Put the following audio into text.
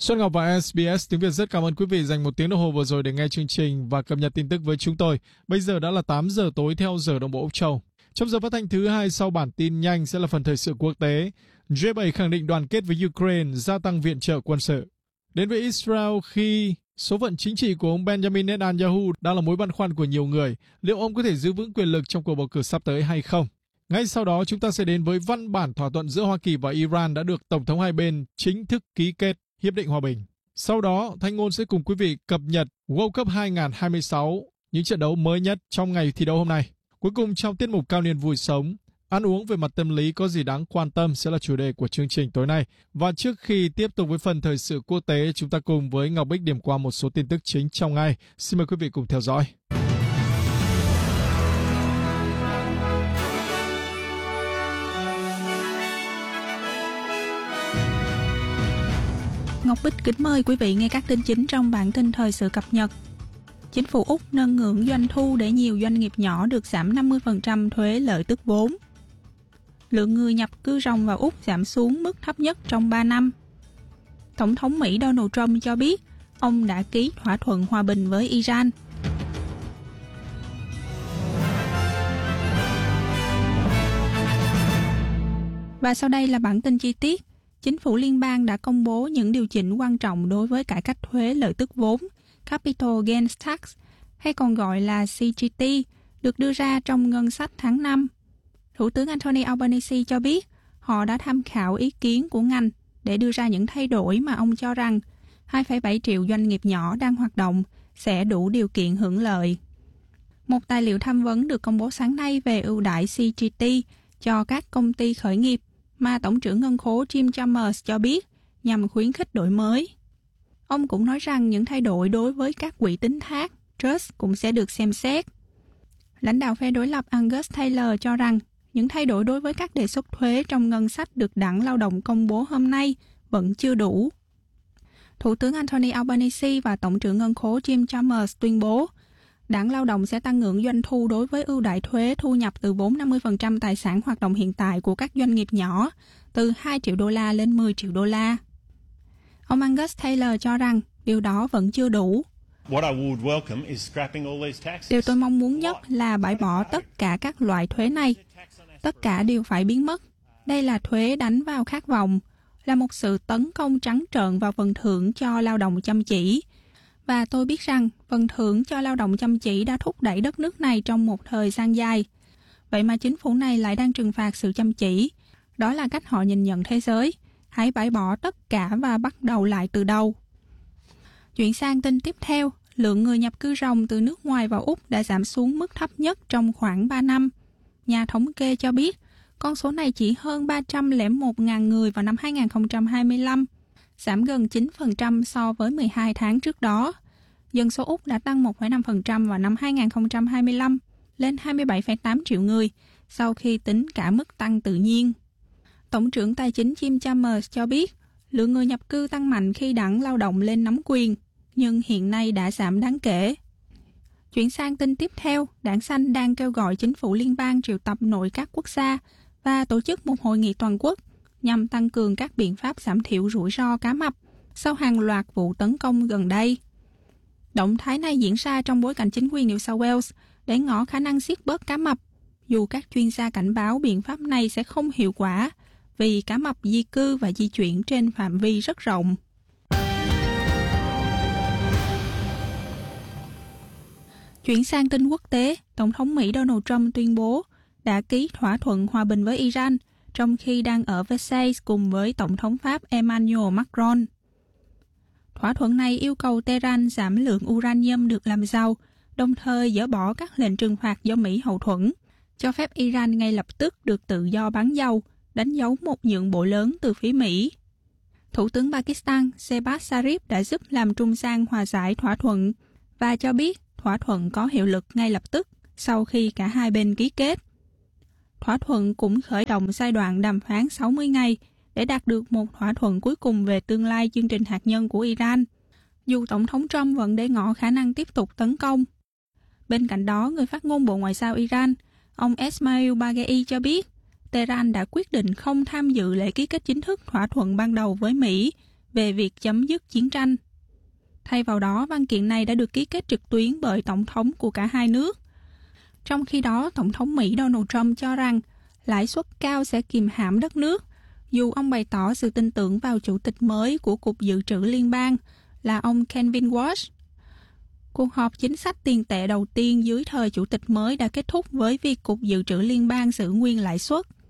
Xuân Ngọc và SBS tiếng Việt rất cảm ơn quý vị dành một tiếng đồng hồ vừa rồi để nghe chương trình và cập nhật tin tức với chúng tôi. Bây giờ đã là 8 giờ tối theo giờ đồng bộ Úc Châu. Trong giờ phát thanh thứ 2 sau bản tin nhanh sẽ là phần thời sự quốc tế. G7 khẳng định đoàn kết với Ukraine, gia tăng viện trợ quân sự. Đến với Israel khi số phận chính trị của ông Benjamin Netanyahu đang là mối băn khoăn của nhiều người. Liệu ông có thể giữ vững quyền lực trong cuộc bầu cử sắp tới hay không? Ngay sau đó chúng ta sẽ đến với văn bản thỏa thuận giữa Hoa Kỳ và Iran đã được Tổng thống hai bên chính thức ký kết hiệp định hòa bình. Sau đó, Thanh Ngôn sẽ cùng quý vị cập nhật World Cup 2026, những trận đấu mới nhất trong ngày thi đấu hôm nay. Cuối cùng trong tiết mục Cao niên vui sống, ăn uống về mặt tâm lý có gì đáng quan tâm sẽ là chủ đề của chương trình tối nay. Và trước khi tiếp tục với phần thời sự quốc tế, chúng ta cùng với Ngọc Bích điểm qua một số tin tức chính trong ngày. Xin mời quý vị cùng theo dõi. Ngọc Bích kính mời quý vị nghe các tin chính trong bản tin thời sự cập nhật. Chính phủ Úc nâng ngưỡng doanh thu để nhiều doanh nghiệp nhỏ được giảm 50% thuế lợi tức vốn. Lượng người nhập cư ròng vào Úc giảm xuống mức thấp nhất trong 3 năm. Tổng thống Mỹ Donald Trump cho biết ông đã ký thỏa thuận hòa bình với Iran. Và sau đây là bản tin chi tiết. Chính phủ liên bang đã công bố những điều chỉnh quan trọng đối với cải cách thuế lợi tức vốn, Capital Gains Tax, hay còn gọi là CGT, được đưa ra trong ngân sách tháng 5. Thủ tướng Anthony Albanese cho biết họ đã tham khảo ý kiến của ngành để đưa ra những thay đổi mà ông cho rằng 2,7 triệu doanh nghiệp nhỏ đang hoạt động sẽ đủ điều kiện hưởng lợi. Một tài liệu tham vấn được công bố sáng nay về ưu đãi CGT cho các công ty khởi nghiệp mà Tổng trưởng Ngân khố Jim Chalmers cho biết nhằm khuyến khích đổi mới. Ông cũng nói rằng những thay đổi đối với các quỹ tín thác, trust cũng sẽ được xem xét. Lãnh đạo phe đối lập Angus Taylor cho rằng những thay đổi đối với các đề xuất thuế trong ngân sách được Đảng Lao động công bố hôm nay vẫn chưa đủ. Thủ tướng Anthony Albanese và Tổng trưởng Ngân khố Jim Chalmers tuyên bố Đảng Lao động sẽ tăng ngưỡng doanh thu đối với ưu đãi thuế thu nhập từ vốn 50% tài sản hoạt động hiện tại của các doanh nghiệp nhỏ, từ 2 triệu đô la lên 10 triệu đô la. Ông Angus Taylor cho rằng điều đó vẫn chưa đủ. Điều tôi mong muốn nhất là bãi bỏ tất cả các loại thuế này. Tất cả đều phải biến mất. Đây là thuế đánh vào khát vọng, là một sự tấn công trắng trợn vào phần thưởng cho lao động chăm chỉ. Và tôi biết rằng phần thưởng cho lao động chăm chỉ đã thúc đẩy đất nước này trong một thời gian dài. Vậy mà chính phủ này lại đang trừng phạt sự chăm chỉ. Đó là cách họ nhìn nhận thế giới. Hãy bãi bỏ tất cả và bắt đầu lại từ đầu. Chuyển sang tin tiếp theo, lượng người nhập cư ròng từ nước ngoài vào Úc đã giảm xuống mức thấp nhất trong khoảng 3 năm. Nhà thống kê cho biết, con số này chỉ hơn 301.000 người vào năm 2025, giảm gần 9% so với 12 tháng trước đó. Dân số Úc đã tăng 1,5% vào năm 2025, lên 27,8 triệu người, sau khi tính cả mức tăng tự nhiên. Tổng trưởng Tài chính Jim Chalmers cho biết, lượng người nhập cư tăng mạnh khi Đảng Lao động lên nắm quyền, nhưng hiện nay đã giảm đáng kể. Chuyển sang tin tiếp theo, Đảng Xanh đang kêu gọi chính phủ liên bang triệu tập nội các quốc gia và tổ chức một hội nghị toàn quốc nhằm tăng cường các biện pháp giảm thiểu rủi ro cá mập sau hàng loạt vụ tấn công gần đây. Động thái này diễn ra trong bối cảnh chính quyền New South Wales để ngỏ khả năng siết bớt cá mập, dù các chuyên gia cảnh báo biện pháp này sẽ không hiệu quả vì cá mập di cư và di chuyển trên phạm vi rất rộng. Chuyển sang tin quốc tế, Tổng thống Mỹ Donald Trump tuyên bố đã ký thỏa thuận hòa bình với Iran trong khi đang ở Versailles cùng với Tổng thống Pháp Emmanuel Macron. Thỏa thuận này yêu cầu Tehran giảm lượng uranium được làm giàu, đồng thời dỡ bỏ các lệnh trừng phạt do Mỹ hậu thuẫn, cho phép Iran ngay lập tức được tự do bán dầu, đánh dấu một nhượng bộ lớn từ phía Mỹ. Thủ tướng Pakistan Shehbaz Sharif đã giúp làm trung gian hòa giải thỏa thuận và cho biết thỏa thuận có hiệu lực ngay lập tức sau khi cả hai bên ký kết. Thỏa thuận cũng khởi động giai đoạn đàm phán 60 ngày để đạt được một thỏa thuận cuối cùng về tương lai chương trình hạt nhân của Iran, dù Tổng thống Trump vẫn để ngỏ khả năng tiếp tục tấn công. Bên cạnh đó, người phát ngôn Bộ Ngoại giao Iran, ông Esmail Baghei cho biết Tehran đã quyết định không tham dự lễ ký kết chính thức thỏa thuận ban đầu với Mỹ về việc chấm dứt chiến tranh. Thay vào đó, văn kiện này đã được ký kết trực tuyến bởi tổng thống của cả hai nước. Trong khi đó, Tổng thống Mỹ Donald Trump cho rằng lãi suất cao sẽ kìm hãm đất nước, dù ông bày tỏ sự tin tưởng vào chủ tịch mới của Cục Dự trữ Liên bang là ông Kevin Warsh. Cuộc họp chính sách tiền tệ đầu tiên dưới thời chủ tịch mới đã kết thúc với việc Cục Dự trữ Liên bang giữ nguyên lãi suất.